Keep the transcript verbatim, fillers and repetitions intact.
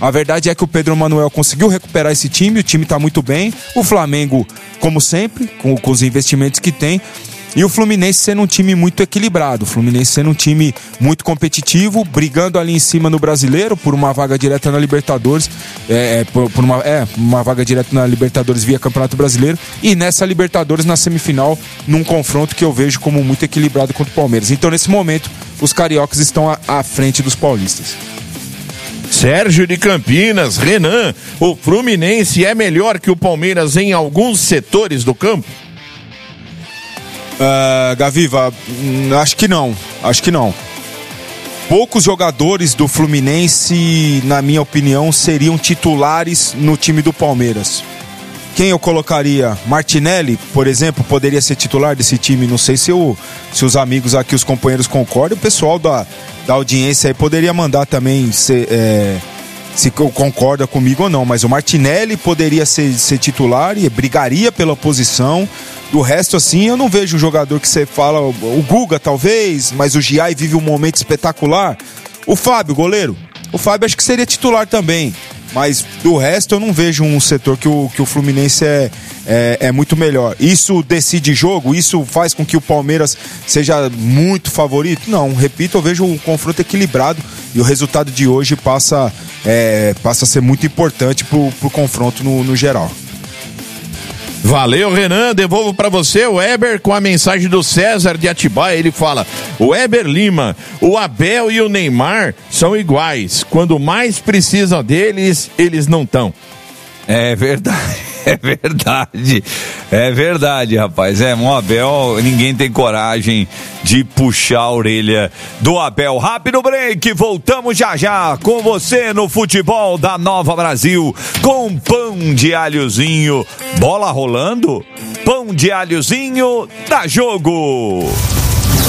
A verdade é que o Pedro Manuel conseguiu recuperar esse time, o time tá muito bem. O Flamengo, como sempre, com, com os investimentos que tem. E o Fluminense sendo um time muito equilibrado, o Fluminense sendo um time muito competitivo, brigando ali em cima no Brasileiro por uma vaga direta na Libertadores, é, por, por uma, é, uma vaga direta na Libertadores via Campeonato Brasileiro, e nessa Libertadores na semifinal, num confronto que eu vejo como muito equilibrado contra o Palmeiras. Então nesse momento, os cariocas estão à, à frente dos paulistas. Sérgio de Campinas, Renan, o Fluminense é melhor que o Palmeiras em alguns setores do campo? Uh, Gaviva, acho que não, acho que não. Poucos jogadores do Fluminense, na minha opinião, seriam titulares no time do Palmeiras. Quem eu colocaria? Martinelli, por exemplo, poderia ser titular desse time. Não sei se, eu, se os amigos aqui, os companheiros concordam. O pessoal da, da audiência aí poderia mandar também ser, é, se concorda comigo ou não. Mas o Martinelli poderia ser, ser titular e brigaria pela posição. Do resto, assim, eu não vejo um jogador que você fala, o Guga talvez, mas o Giai vive um momento espetacular. O Fábio, goleiro, o Fábio acho que seria titular também, mas do resto eu não vejo um setor que o, que o Fluminense é, é, é muito melhor. Isso decide jogo? Isso faz com que o Palmeiras seja muito favorito? Não, repito, eu vejo um confronto equilibrado e o resultado de hoje passa, é, passa a ser muito importante pro, pro confronto no, no geral. Valeu, Renan, devolvo pra você o Weber com a mensagem do César de Atibaia. Ele fala: o Weber Lima, o Abel e o Neymar são iguais, quando mais precisam deles, eles não estão. É verdade, é verdade, é verdade, rapaz. É, o Abel, ninguém tem coragem de puxar a orelha do Abel. Rápido break, voltamos já já com você no futebol da Nova Brasil, com pão de alhozinho. Bola rolando, pão de alhozinho, dá jogo.